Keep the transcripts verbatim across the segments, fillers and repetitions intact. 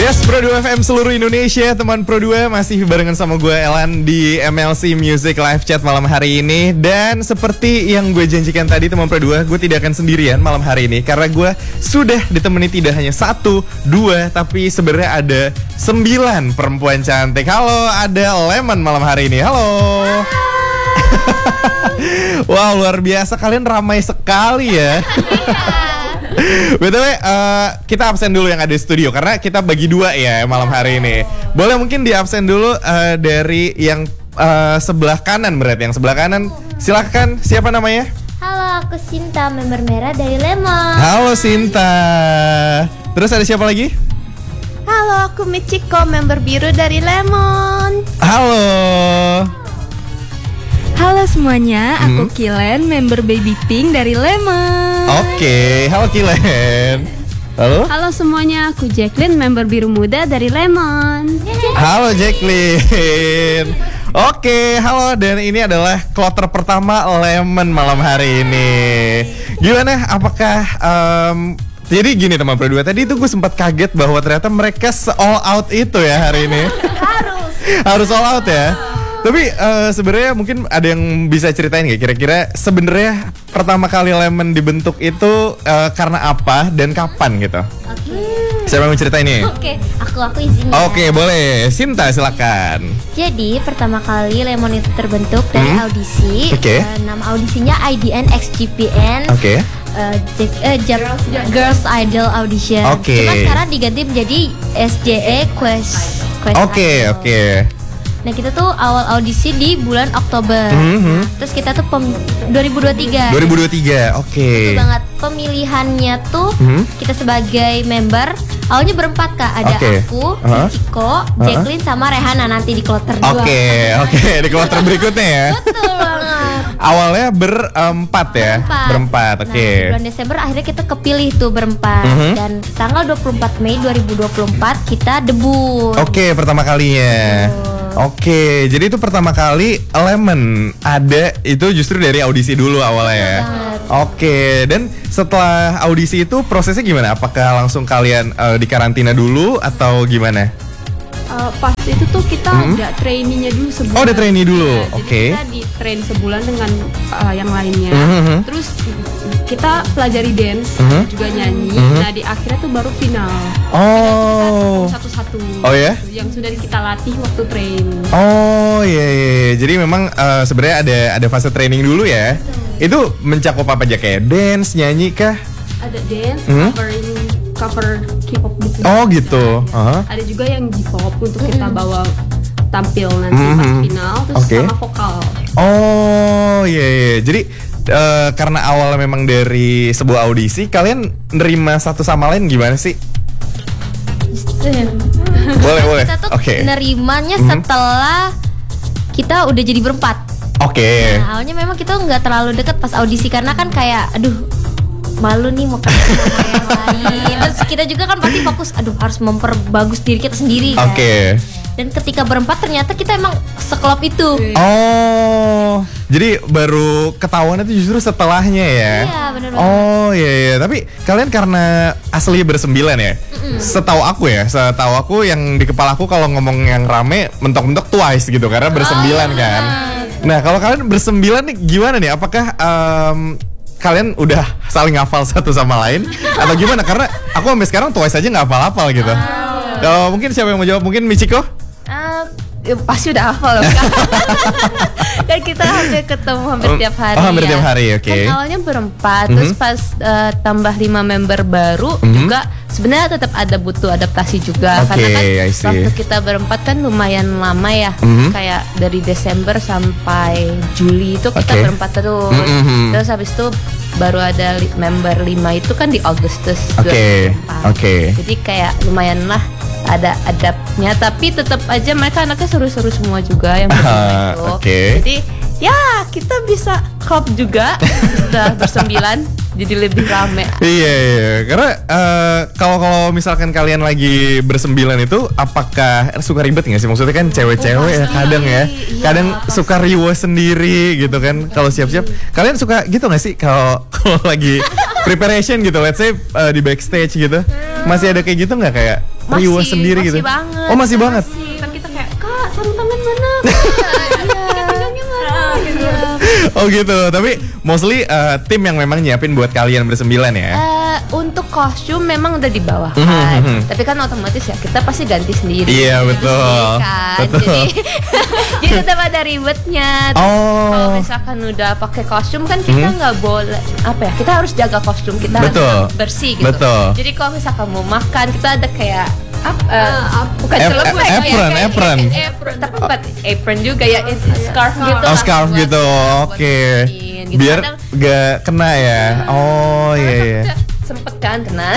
Yes, Pro dua F M seluruh Indonesia, teman Pro dua masih barengan sama gue Elan di M L C Music Live Chat malam hari ini. Dan seperti yang gue janjikan tadi teman Pro dua, gue tidak akan sendirian malam hari ini karena gue sudah ditemani tidak hanya satu, dua, tapi sebenarnya ada sembilan perempuan cantik. Halo, ada Lemon malam hari ini. Halo. Wow, luar biasa, kalian ramai sekali ya. B T W uh, kita absen dulu yang ada di studio karena kita bagi dua ya malam hari ini. Boleh mungkin di absen dulu uh, dari yang uh, sebelah kanan, berarti yang sebelah kanan. Silakan, siapa namanya? Halo, aku Sinta, member merah dari Lemon. Halo Sinta. Terus ada siapa lagi? Halo, aku Michiko, member biru dari Lemon. Halo. Halo semuanya, aku Hmm. Kilen, member Baby Pink dari Lemon. Oke, halo Kilen. Halo. Halo semuanya, aku Jacqueline, member biru muda dari Lemon. Halo Jacqueline. Oke, halo, dan ini adalah kloter pertama Lemon malam hari ini. Gimana? Apakah um, jadi gini teman Pro dua, tadi itu gue sempat kaget bahwa ternyata mereka se-all out itu ya hari ini. Harus. Harus all out ya. Tapi uh, sebenarnya mungkin ada yang bisa ceritain nggak kira-kira sebenarnya pertama kali Lemon dibentuk itu uh, karena apa dan kapan gitu? Oke. Siapa yang mau ceritain nih? Oke, aku aku izin. Oke, okay, boleh. Sinta silakan. Jadi pertama kali Lemon itu terbentuk dari Hmm. audisi. Oke. Uh, nama audisinya I D N X G P N. Oke. Uh, J- uh, Jap- Girls Idol Audition. Oke. Cuma sekarang diganti menjadi S J E Quest. Quest Oke, Idol. oke. Nah, kita tuh awal audisi di bulan Oktober. Mhm. Terus kita tuh pem- dua ribu dua puluh tiga. dua ribu dua puluh tiga. Oke. Betul banget. Pemilihannya tuh Hmm. kita sebagai member awalnya berempat Kak. Ada Oke. aku, Uh-huh. Michiko, Jacqueline sama Rehana nanti di kloter dua. Oke, oke. Di kloter berikutnya ya. Betul banget. Awalnya berempat ya. Berempat. Berempat, Nah, oke. bulan Desember akhirnya kita kepilih tuh berempat. Mhm. Dan tanggal dua puluh empat Mei dua ribu dua puluh empat kita debut. Oke, pertama kalinya. Betul. Oke, jadi itu pertama kali Lemon ada itu justru dari audisi dulu awalnya ya. banget. Oke, dan setelah audisi itu prosesnya gimana? Apakah langsung kalian uh, dikarantina dulu atau gimana? Uh, pas itu tuh kita Hmm. ada trainingnya dulu sebulan. Oh, ada trainee dulu. Ya, Oke. Jadi kita di train sebulan dengan uh, yang lainnya. Mhm. Terus kita pelajari dance, Mhm. juga nyanyi. Mhm. Nah di akhirnya tuh baru final. Oh. Kita satu-satu. Oh, ya? Yang sudah kita latih waktu train. Oh iya, iya, iya. Jadi memang uh, sebenarnya ada ada fase training dulu ya. Itu mencakup apa aja, kayak dance, nyanyi kah? Ada dance, Mhm. covering cover K-pop gitu. Oh gitu. Nah, Uh-huh. Ada juga yang J-pop untuk kita bawa tampil nanti Mhm. pas final, terus Oke. sama vokal. Oh iya, iya. Jadi uh, karena awalnya memang dari sebuah audisi, kalian nerima satu sama lain gimana sih? Boleh, boleh. Kita tuh Oke. nerimanya Mhm. setelah kita udah jadi berempat. Oke. Nah, awalnya memang kita nggak terlalu deket pas audisi karena kan kayak aduh malu nih mau ketemu sama yang lain. Terus kita juga kan pasti fokus aduh harus memperbagus diri kita sendiri kan. Oke. Dan ketika berempat ternyata kita emang sekelop itu. Oh, jadi baru ketahuan itu justru setelahnya ya? Iya, benar banget. Oh iya, iya. Tapi kalian karena asli bersembilan ya? Setahu aku ya, setahu aku yang di kepala aku kalau ngomong yang rame mentok-mentok Twice gitu karena bersembilan Oh, kan. Nah kalau kalian bersembilan nih gimana nih? Apakah em, kalian udah saling hafal satu sama lain atau gimana? Karena aku sampai sekarang Twice aja nggak hafal-hafal gitu. Oh, mungkin siapa yang mau jawab? Mungkin Michiko? Ah, ya pasti udah hafal loh Kak. Kan kita hampir ketemu hampir Oh, tiap hari oh, hampir ya. tiap hari, oke. Kan awalnya berempat, Mhm. terus pas eh, tambah lima member baru Mhm. juga sebenarnya tetap ada butuh adaptasi juga. Oke, Karena kan I see. waktu kita berempat kan lumayan lama ya. Mhm. Kayak dari Desember sampai Juli itu kita Oke. berempat terus. Mhm. Terus habis itu baru ada li- member lima itu kan di Agustus Oke, dua ribu empat. oke. Jadi kayak lumayan lah ada adaptnya, tapi tetap aja mereka anaknya seru-seru semua juga yang berlima Ah, itu. oke. Jadi ya kita bisa klop juga sudah bersembilan jadi lebih rame. Iya, iya. Karena eh, kalau kalau misalkan kalian lagi bersembilan itu, apakah suka ribet nggak sih? Maksudnya kan cewek-cewek ya kadang ya, kadang suka riuh sendiri gitu kan. Kalau siap-siap, kalian suka gitu nggak sih? Kalau kalau lagi preparation gitu, let's say eh, di backstage gitu, masih ada kayak gitu nggak kayak riuh Masih, sendiri masih gitu? banget. Oh masih banget. Kan kita kayak kak sarung tangan mana? Iya. Pegangnya mana? Gitu. Oh gitu. Tapi mostly eh, tim yang memang nyiapin buat kalian bersembilan ya. Eh, untuk kostum memang udah di bawah Mhm, kan. mhm. Tapi kan otomatis ya kita pasti ganti sendiri. Iya, Ganti betul. sendiri kan. Betul. Jadi, jadi tetap ada ribetnya. Terus Oh. Kalau misalkan udah pakai kostum kan kita Mhm. nggak boleh apa ya? Kita harus jaga kostum kita Betul. harus bersih gitu. Betul. Jadi kalau misalkan mau makan kita ada kayak apa? bukan Ap- celebut ap- ya, apron, kayak- apron. kayak apron. Tapi bukan apron juga ya, it's scarf gitu. Oh lah scarf buat- gitu, buat oke. nutupin gitu. Biar Kadang- gak kena ya. Oh iya iya. sempet kan kena.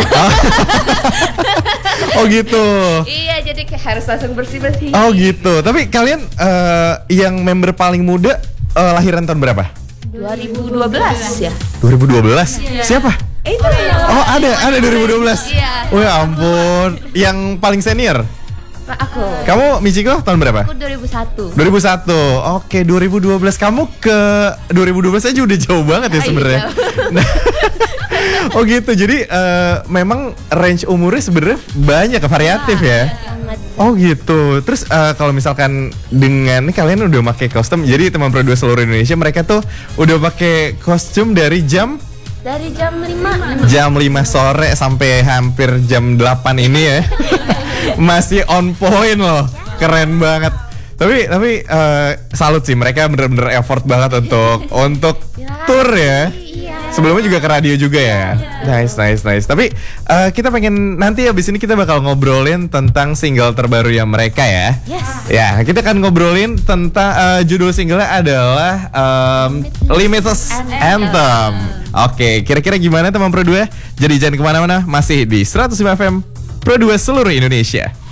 Oh gitu. Iya, jadi kayak harus langsung bersih-bersih. Oh gitu. Tapi kalian eh, yang member paling muda eh, lahiran tahun berapa? dua ribu dua belas ya. dua ribu dua belas. Siapa? Eh, itu Oh ada ada dua ribu dua belas. Iya. Oh ya ampun. Yang paling senior. Nah, aku. Kamu Michiko tahun berapa? Aku dua ribu satu. dua ribu satu. Oke, dua ribu dua belas. Kamu ke dua ribu dua belas aja udah jauh banget ya Ah, sebenarnya. iya. Nah, oh gitu. Jadi eh, memang range umurnya sebenarnya banyak variatif ya. Sangat. Oh gitu. Terus eh, kalau misalkan dengan nih kalian udah pakai kostum, jadi teman produser seluruh Indonesia mereka tuh udah pakai kostum dari jam Dari jam lima. jam lima sore sampai hampir jam delapan ini ya. Masih on point loh. Keren banget. Tapi tapi eh, salut sih, mereka bener-bener effort banget untuk untuk tour ya. Sebelumnya juga ke radio juga ya. Nice, nice, nice. Tapi eh, kita pengen nanti abis ini kita bakal ngobrolin tentang single terbaru yang mereka ya. Yes. Ya, kita akan ngobrolin tentang eh, judul singlenya adalah em, Limitless Anthem. Oke, kira-kira gimana teman Pro dua? Jadi jangan kemana-mana, masih di seratus lima F M Pro dua seluruh Indonesia.